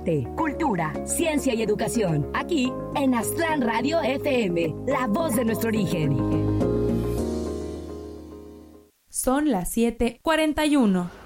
arte, cultura, ciencia y educación. Aquí en Aztlán Radio FM, la voz de nuestro origen. Son las 7:41.